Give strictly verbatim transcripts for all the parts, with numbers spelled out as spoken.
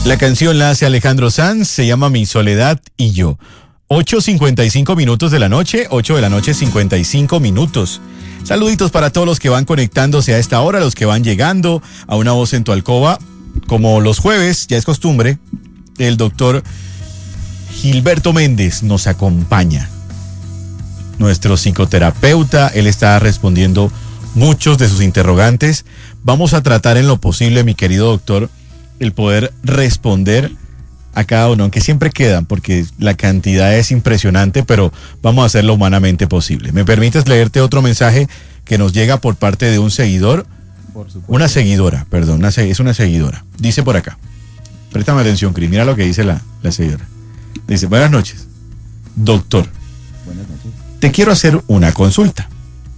La canción la hace Alejandro Sanz, se llama Mi Soledad y Yo. ocho cincuenta y cinco minutos de la noche, ocho de la noche cincuenta y cinco minutos. Saluditos para todos los que van conectándose a esta hora, los que van llegando a Una Voz en tu Alcoba. Como los jueves, ya es costumbre, el doctor Gilberto Méndez nos acompaña. Nuestro psicoterapeuta, él está respondiendo muchos de sus interrogantes. Vamos a tratar en lo posible, mi querido doctor, el poder responder a cada uno, aunque siempre quedan, porque la cantidad es impresionante, pero vamos a hacer lo humanamente posible. ¿Me permites leerte otro mensaje que nos llega por parte de un seguidor? Por supuesto. Una seguidora, perdón, una, es una seguidora. Dice por acá, préstame atención, Cris, mira lo que dice la, la seguidora. Dice, buenas noches, doctor. Buenas noches. Te quiero hacer una consulta.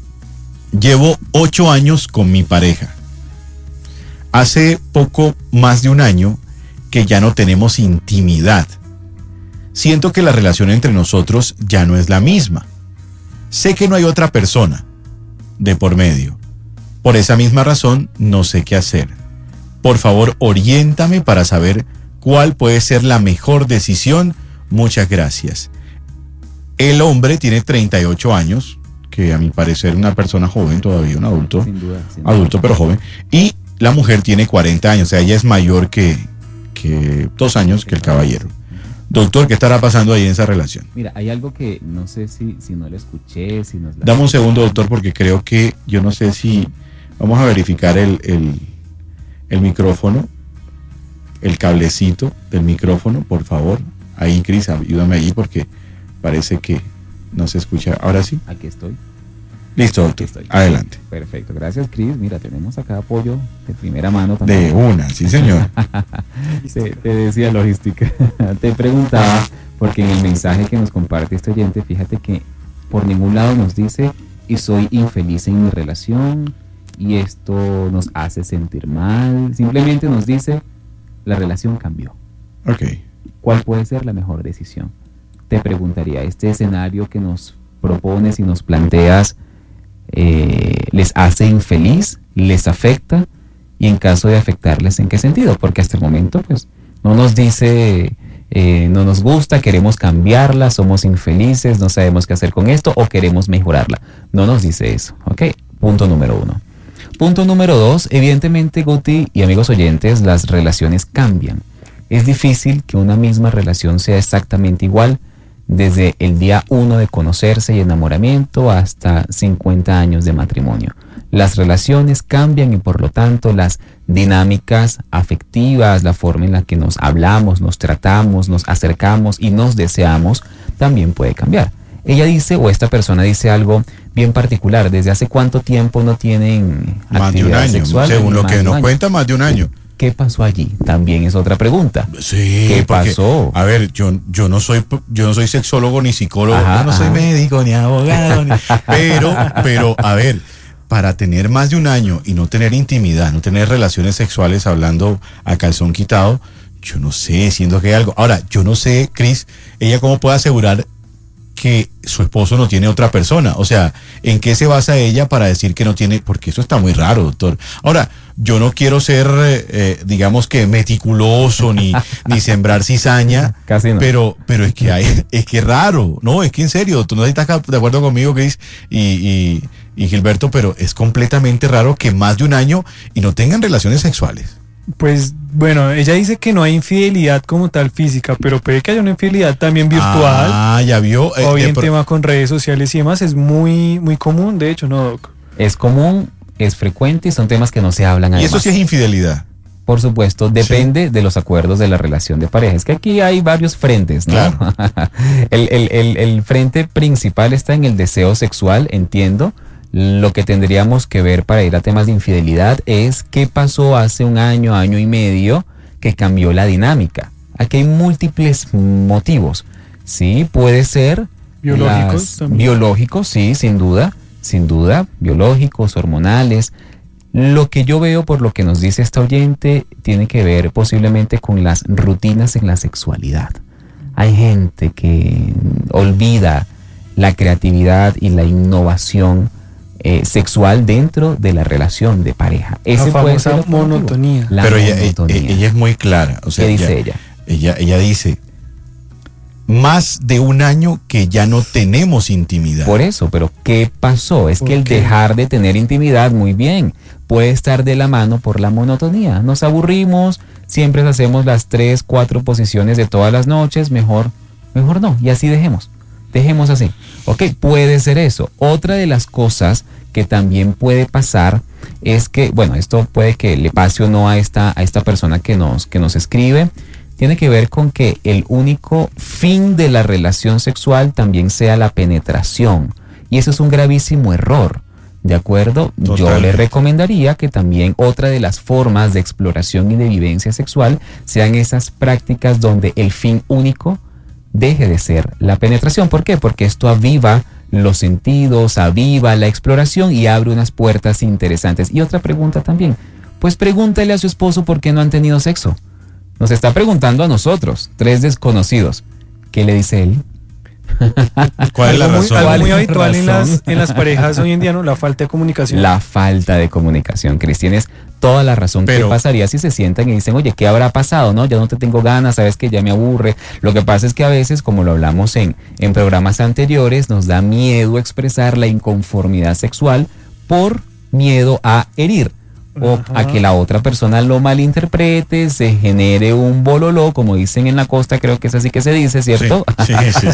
Llevo ocho años con mi pareja. Hace poco más de un año que ya no tenemos intimidad. Siento que la relación entre nosotros ya no es la misma. Sé que no hay otra persona de por medio. Por esa misma razón, no sé qué hacer. Por favor, oriéntame para saber cuál puede ser la mejor decisión. Muchas gracias. El hombre tiene treinta y ocho años, que a mi parecer es una persona joven todavía, un adulto. Sin duda. Sin duda. Adulto, pero joven. Y la mujer tiene cuarenta años, o sea, ella es mayor que, que dos años que el caballero. Doctor, ¿qué estará pasando ahí en esa relación? Mira, hay algo que no sé si, si no lo escuché, si nos la... Dame un segundo, doctor, porque creo que, yo no sé si... Vamos a verificar el, el, el micrófono, el cablecito del micrófono, por favor. Ahí, Cris, ayúdame allí porque parece que no se escucha. ¿Ahora sí? Aquí estoy. Listo, doctor. Estoy. Adelante. Perfecto, gracias, Cris. Mira, tenemos acá apoyo de primera mano también. De una, sí, señor. te, te decía logística. Te preguntaba, porque en el mensaje que nos comparte este oyente, fíjate que por ningún lado nos dice y soy infeliz en mi relación y esto nos hace sentir mal. Simplemente nos dice la relación cambió. Ok. ¿Cuál puede ser la mejor decisión? Te preguntaría, este escenario que nos propones y nos planteas, Eh, ¿les hace infeliz? ¿Les afecta? Y en caso de afectarles, ¿en qué sentido? Porque hasta el momento pues no nos dice, eh, no nos gusta, queremos cambiarla, somos infelices, no sabemos qué hacer con esto o queremos mejorarla. No nos dice eso, ¿ok? Punto número uno. Punto número dos, evidentemente, Guti y amigos oyentes, las relaciones cambian. Es difícil que una misma relación sea exactamente igual desde el día uno de conocerse y enamoramiento hasta cincuenta años de matrimonio. Las relaciones cambian y por lo tanto las dinámicas afectivas, la forma en la que nos hablamos, nos tratamos, nos acercamos y nos deseamos también puede cambiar. Ella dice, o esta persona dice algo bien particular, ¿desde hace cuánto tiempo no tienen Más de un actividad año, sexual? según lo Más que de un nos año. cuenta, más de un año. ¿Qué pasó allí? También es otra pregunta. Sí, ¿Qué porque, pasó? A ver, yo, yo no soy yo no soy sexólogo ni psicólogo, Ajá, yo no soy ajá. médico ni abogado, ni, pero, pero, a ver, para tener más de un año y no tener intimidad, no tener relaciones sexuales hablando a calzón quitado, yo no sé, siendo que hay algo. Ahora, yo no sé, Cris, ella cómo puede asegurar que su esposo no tiene otra persona. O sea, ¿en qué se basa ella para decir que no tiene? Porque eso está muy raro, doctor. Ahora, yo no quiero ser, eh, digamos que meticuloso ni, ni sembrar cizaña. Casi no. Pero, pero es que hay, es que es raro. No, es que en serio, tú no estás de acuerdo conmigo, Cris y, y, y Gilberto, pero es completamente raro que más de un año y no tengan relaciones sexuales. Pues bueno, ella dice que no hay infidelidad como tal física, pero puede que haya una infidelidad también virtual. Ah, ya vio. Eh, o bien eh, por- tema con redes sociales y demás, es muy, muy común, de hecho, ¿no, Doc? Es común, es frecuente y son temas que no se hablan y además. eso sí es infidelidad. Por supuesto, depende de los acuerdos de la relación de pareja. Es que aquí hay varios frentes, ¿no? Claro. el, el, el, el frente principal está en el deseo sexual, entiendo. Lo que tendríamos que ver para ir a temas de infidelidad es qué pasó hace un año, año y medio que cambió la dinámica. Aquí hay múltiples motivos. Sí, puede ser Biológicos las- también. Biológicos, sí, sin duda, sin duda, biológicos, hormonales. Lo que yo veo por lo que nos dice esta oyente tiene que ver posiblemente con las rutinas en la sexualidad. Hay gente que olvida la creatividad y la innovación eh, sexual dentro de la relación de pareja. Ese la puede ser famosa monotonía. La Pero ella, monotonía. ella, ella es muy clara. O sea, ¿Qué dice ella? ella? Ella, ella dice, más de un año que ya no tenemos intimidad. Por eso, pero ¿qué pasó? Es que el ¿Por qué? dejar de tener intimidad, muy bien, puede estar de la mano por la monotonía. Nos aburrimos, siempre hacemos las tres, cuatro posiciones de todas las noches, mejor, mejor no, y así dejemos. Dejemos así. Ok, puede ser eso. Otra de las cosas que también puede pasar es que, bueno, esto puede que le pase o no a esta, a esta persona que nos, que nos escribe, tiene que ver con que el único fin de la relación sexual también sea la penetración. Y eso es un gravísimo error, ¿de acuerdo? Yo Totalmente. le recomendaría que también otra de las formas de exploración y de vivencia sexual sean esas prácticas donde el fin único deje de ser la penetración. ¿Por qué? Porque esto aviva los sentidos, aviva la exploración y abre unas puertas interesantes. Y otra pregunta también, pues pregúntale a su esposo por qué no han tenido sexo. Nos está preguntando a nosotros, tres desconocidos. ¿Qué le dice él? ¿Cuál es la Algo muy, razón? algo ¿Cuál muy es la habitual en razón? las, en las parejas hoy en día, ¿no? La falta de comunicación. La falta de comunicación, Cris. Tienes toda la razón. Pero- ¿Qué pasaría si se sientan y dicen, oye, ¿qué habrá pasado? No, ya no te tengo ganas, sabes que ya me aburre. Lo que pasa es que a veces, como lo hablamos en, en programas anteriores, nos da miedo expresar la inconformidad sexual por miedo a herir. O Ajá. a que la otra persona lo malinterprete, se genere un bololó, como dicen en la costa, creo que es así que se dice, ¿cierto? Sí, sí, sí,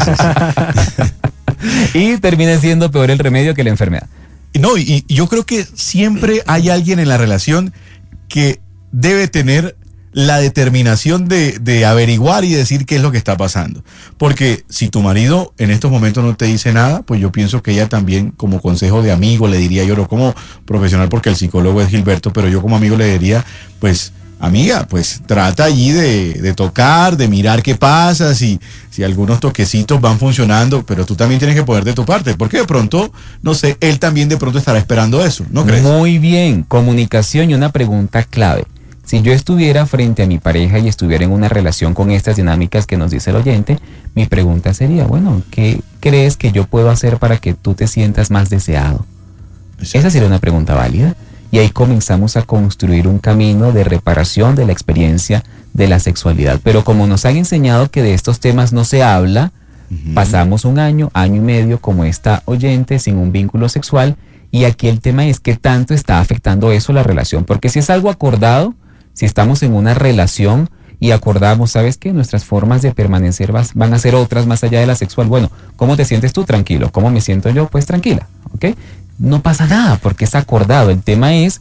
sí, sí. Y termine siendo peor el remedio que la enfermedad. No, y, y yo creo que siempre hay alguien en la relación que debe tener la determinación de, de averiguar y decir qué es lo que está pasando. Porque si tu marido en estos momentos no te dice nada, pues yo pienso que ella también, como consejo de amigo, le diría yo, no como profesional, porque el psicólogo es Gilberto, pero yo como amigo le diría, pues, amiga, pues trata allí de, de tocar, de mirar qué pasa, si, si algunos toquecitos van funcionando, pero tú también tienes que poner de tu parte, porque de pronto, no sé, él también de pronto estará esperando eso, ¿no crees? Muy bien, comunicación y una pregunta clave. Si yo estuviera frente a mi pareja y estuviera en una relación con estas dinámicas que nos dice el oyente, mi pregunta sería, bueno, ¿qué crees que yo puedo hacer para que tú te sientas más deseado? Esa sería una pregunta válida. Y ahí comenzamos a construir un camino de reparación de la experiencia de la sexualidad. Pero como nos han enseñado que de estos temas no se habla, Ujú. pasamos un año, año y medio como esta oyente sin un vínculo sexual. Y aquí el tema es qué tanto está afectando eso la relación. Porque si es algo acordado, si estamos en una relación y acordamos, ¿sabes qué? Nuestras formas de permanecer vas- van a ser otras más allá de la sexual. Bueno, ¿cómo te sientes tú? Tranquilo. ¿Cómo me siento yo? Pues tranquila, ¿ok? No pasa nada porque es acordado. El tema es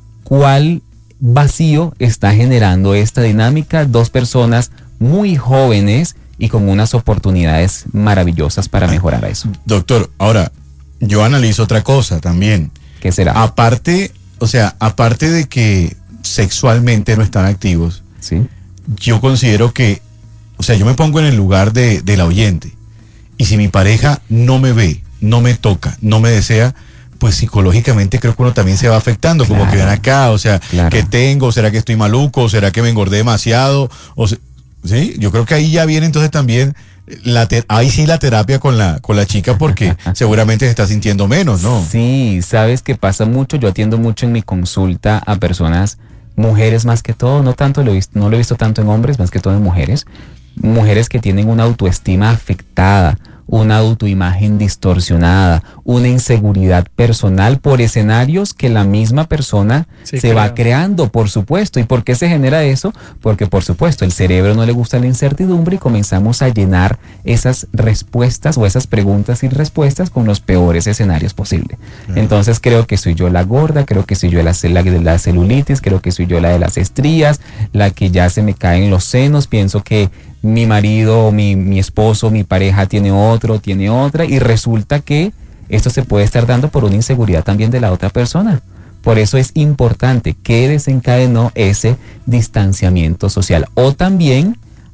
cuál vacío está generando esta dinámica. Dos personas muy jóvenes y con unas oportunidades maravillosas para mejorar eso. Doctor, ahora, yo analizo otra cosa también. ¿Qué será? Aparte, o sea, aparte de que sexualmente no están activos, ¿Sí? yo considero que, o sea, yo me pongo en el lugar de, del oyente. Y si mi pareja no me ve, no me toca, no me desea, pues psicológicamente creo que uno también se va afectando, como Claro. que ven acá, o sea, Claro. ¿qué tengo? ¿Será que estoy maluco? ¿Será que me engordé demasiado? O se- sí, yo creo que ahí ya viene entonces también la te- ahí sí la terapia con la con la chica porque seguramente se está sintiendo menos, ¿no? Sí, sabes que pasa mucho. Yo atiendo mucho en mi consulta a personas, mujeres más que todo, no tanto lo he visto, no lo he visto tanto en hombres, más que todo en mujeres, mujeres que tienen una autoestima afectada, una autoimagen distorsionada, una inseguridad personal por escenarios que la misma persona Sí, se va creo. creando, por supuesto. ¿Y por qué se genera eso? Porque, por supuesto, el cerebro no le gusta la incertidumbre y comenzamos a llenar esas respuestas o esas preguntas y respuestas con los peores escenarios posibles. Claro. Entonces, creo que soy yo la gorda, creo que soy yo la, ce- la de la celulitis, creo que soy yo la de las estrías, la que ya se me caen los senos, pienso que mi marido, mi, mi esposo, mi pareja tiene otro, tiene otra, y resulta que esto se puede estar dando por una inseguridad también de la otra persona. Por eso es importante que desencadenó ese distanciamiento social. O también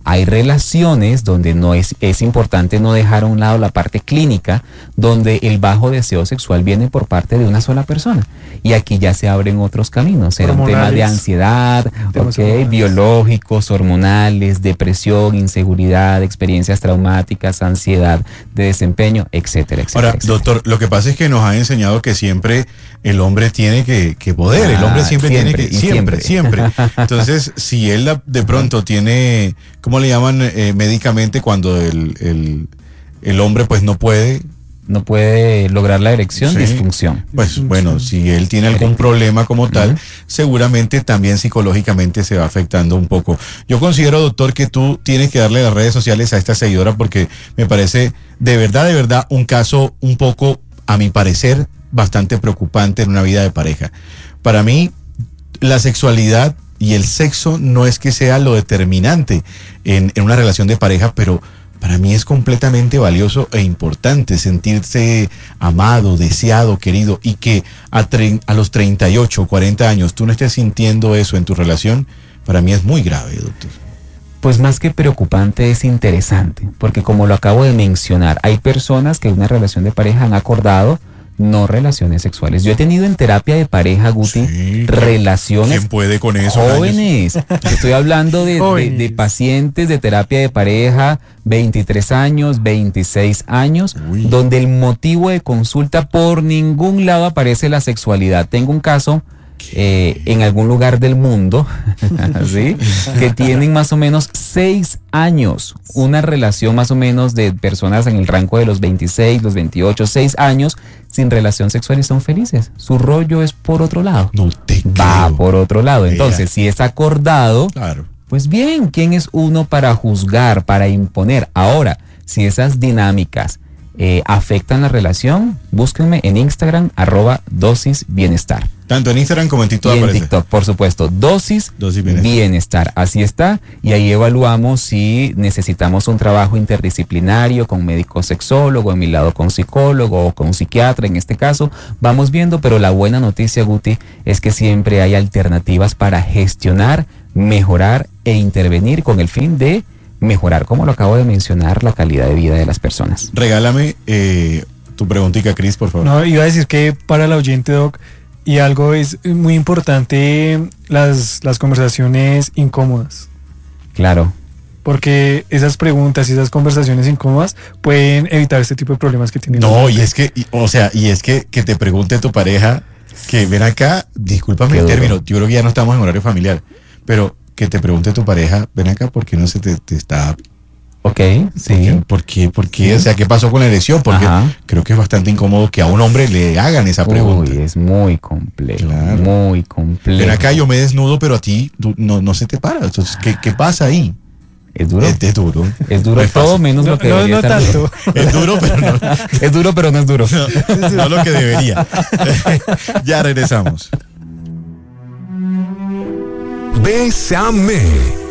Hay relaciones donde no es, es importante no dejar a un lado la parte clínica, donde el bajo deseo sexual viene por parte de una sola persona. Y aquí ya se abren otros caminos. Será un tema de ansiedad, okay, biológicos, hormonales, depresión, inseguridad, experiencias traumáticas, ansiedad de desempeño, etcétera, etcétera. Ahora, etcétera. doctor, lo que pasa es que nos ha enseñado que siempre el hombre tiene que, que poder, ah, el hombre siempre, siempre tiene que, siempre, siempre, siempre. Entonces, si él de pronto tiene, ¿cómo le llaman eh, médicamente cuando el, el, el hombre pues no puede? No puede lograr la erección, sí, disfunción. Pues disfunción. Bueno, si él tiene algún problema como tal, uh-huh. seguramente también psicológicamente se va afectando un poco. Yo considero, doctor, que tú tienes que darle las redes sociales a esta seguidora porque me parece de verdad, de verdad, un caso un poco, a mi parecer, bastante preocupante en una vida de pareja. Para mí, la sexualidad y el sexo no es que sea lo determinante en, en una relación de pareja, pero para mí es completamente valioso e importante sentirse amado, deseado, querido, y que a, tre- a los treinta y ocho, cuarenta años tú no estés sintiendo eso en tu relación, para mí es muy grave, doctor. Pues más que preocupante es interesante, porque como lo acabo de mencionar, hay personas que en una relación de pareja han acordado no relaciones sexuales. Yo he tenido en terapia de pareja, Guti, sí, relaciones ¿quién puede con eso? Jóvenes. Estoy hablando de, de, de pacientes de terapia de pareja, veintitrés años, veintiséis años, Uy. donde el motivo de consulta por ningún lado aparece la sexualidad. Tengo un caso eh, en algún lugar del mundo, ¿sí? que tienen más o menos seis años, una relación más o menos de personas en el rango de los veintiséis, los veintiocho, seis años, sin relación sexual y son felices. Su rollo es por otro lado. No te Va creo. por otro lado. Entonces, Mira. si es acordado, claro. pues bien, ¿quién es uno para juzgar, para imponer? Ahora, si esas dinámicas eh, afectan la relación, búsquenme en Instagram, arroba dosis bienestar. Tanto en Instagram como en TikTok. Y en aparece. TikTok, por supuesto, dosis, dosis bienestar. bienestar. Así está. Y ahí evaluamos si necesitamos un trabajo interdisciplinario con médico sexólogo, en mi lado con psicólogo o con psiquiatra en este caso. Vamos viendo, pero la buena noticia, Guti, es que siempre hay alternativas para gestionar, mejorar e intervenir con el fin de mejorar, como lo acabo de mencionar, la calidad de vida de las personas. Regálame eh, tu preguntita, Cris, por favor. No, iba a decir que para el oyente, Doc, y algo es muy importante, las, las conversaciones incómodas. Claro. Porque esas preguntas y esas conversaciones incómodas pueden evitar este tipo de problemas que tienen. No, y es que, y, o sea, y es que, que te pregunte tu pareja, que ven acá, discúlpame el término, yo creo que ya no estamos en horario familiar, pero que te pregunte tu pareja, ven acá, ¿por qué no se te, te está... Ok, sí. ¿Por qué? ¿Por qué? Sí. O sea, ¿qué pasó con la erección? Porque Ajá. creo que es bastante incómodo que a un hombre le hagan esa pregunta. Uy, es muy complejo, Claro. muy complejo. Ven acá, yo me desnudo, pero a ti tú, no, no se te para. Entonces, ¿qué, qué pasa ahí? Es duro. Es, es duro. Es duro No es todo fácil. menos No, lo que no, debería no estar tanto. duro. Es duro, pero no, Es duro, pero no es duro. no, no lo que debería. Ya regresamos. Bésame.